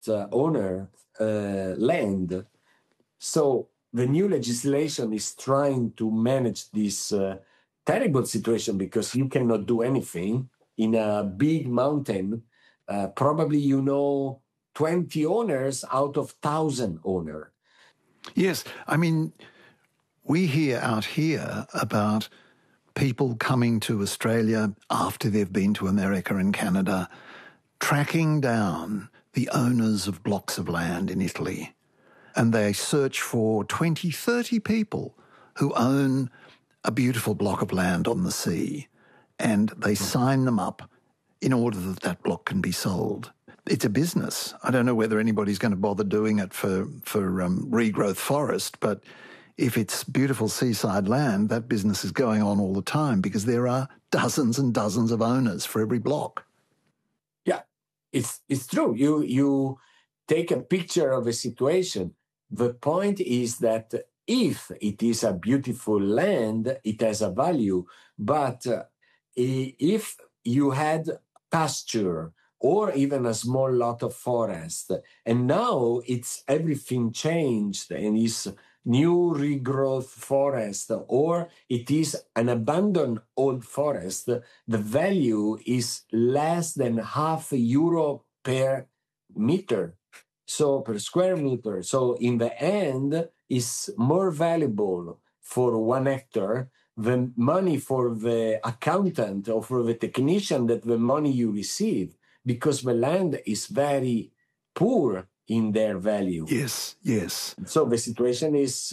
owner land. So the new legislation is trying to manage this terrible situation because you cannot do anything in a big mountain. Probably 20 owners out of 1,000 owners. Yes, I mean, we hear out here about people coming to Australia after they've been to America and Canada, tracking down the owners of blocks of land in Italy. And they search for 20, 30 people who own a beautiful block of land on the sea, and they sign them up in order that that block can be sold. It's a business. I don't know whether anybody's going to bother doing it for regrowth forest, but if it's beautiful seaside land, that business is going on all the time because there are dozens and dozens of owners for every block. Yeah, it's true. You take a picture of a situation. The point is that if it is a beautiful land, it has a value. But if you had pasture or even a small lot of forest, and now it's everything changed and is new regrowth forest, or it is an abandoned old forest, the value is less than €0.50 per meter. So per square meter. So in the end, it's more valuable for 1 hectare the money for the accountant or for the technician that the money you receive, because the land is very poor in their value. Yes, yes. So the situation is,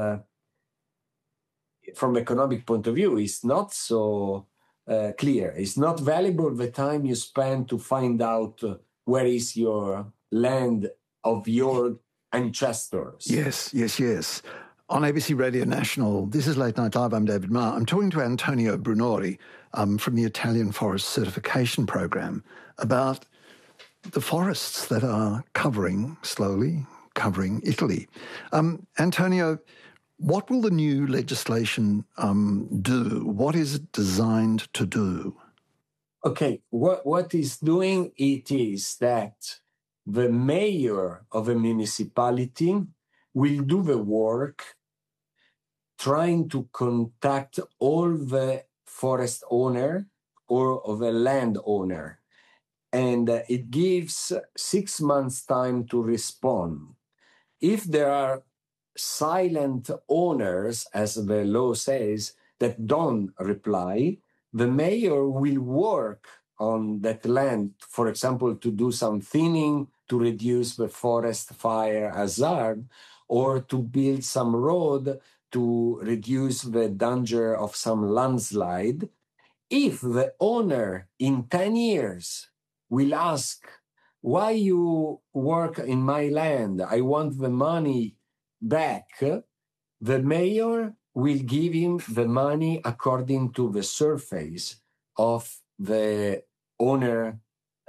from economic point of view, is not so clear. It's not valuable the time you spend to find out where is your land of your ancestors. Yes, yes, yes. On ABC Radio National, this is Late Night Live, I'm David Marr. I'm talking to Antonio Brunori from the Italian Forest Certification Program about the forests that are slowly covering Italy. Antonio, what will the new legislation do? What is it designed to do? Okay, what is doing it is that the mayor of a municipality will do the work trying to contact all the forest owner or of a land owner. And it gives 6 months' time to respond. If there are silent owners, as the law says, that don't reply, the mayor will work on that land, for example, to do some thinning to reduce the forest fire hazard, or to build some road to reduce the danger of some landslide. If the owner in 10 years will ask, why you work in my land? I want the money back. The mayor will give him the money according to the surface of the owner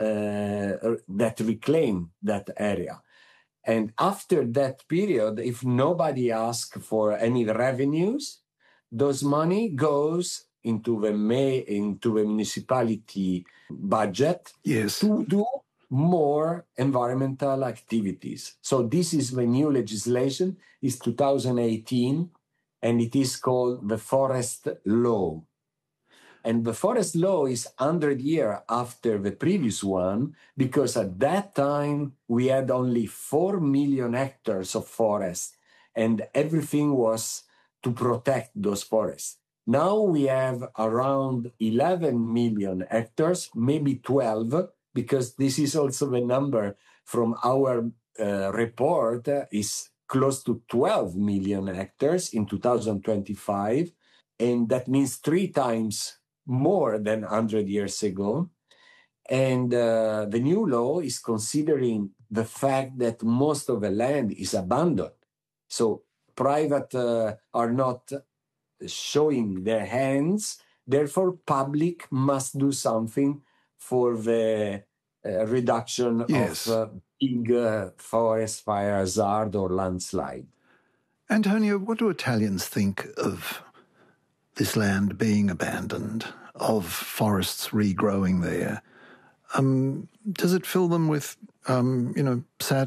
that reclaimed that area. And after that period, if nobody asks for any revenues, those money goes into the municipality budget to do more environmental activities. So this is the new legislation. It's 2018, and it is called the Forest Law. And the forest law is 100 years after the previous one, because at that time we had only 4 million hectares of forest, and everything was to protect those forests. Now we have around 11 million hectares, maybe 12, because this is also the number from our report, is close to 12 million hectares in 2025. And that means 3 times more than 100 years ago. And the new law is considering the fact that most of the land is abandoned. So private are not showing their hands. Therefore, public must do something for the reduction of big forest fire hazard or landslide. Antonio, what do Italians think of this land being abandoned, of forests regrowing there? does it fill them with, sad